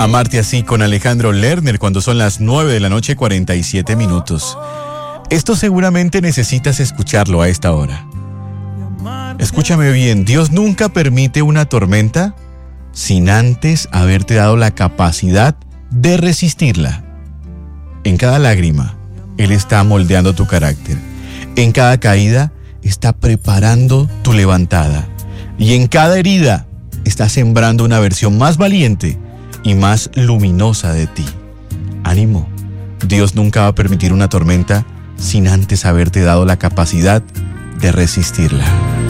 Amarte así con Alejandro Lerner cuando son las 9:47 PM. Esto seguramente necesitas escucharlo a esta hora. Escúchame bien, Dios nunca permite una tormenta sin antes haberte dado la capacidad de resistirla. En cada lágrima, Él está moldeando tu carácter. En cada caída, está preparando tu levantada. Y en cada herida, está sembrando una versión más valiente y más luminosa de ti. Ánimo, Dios nunca va a permitir una tormenta sin antes haberte dado la capacidad de resistirla.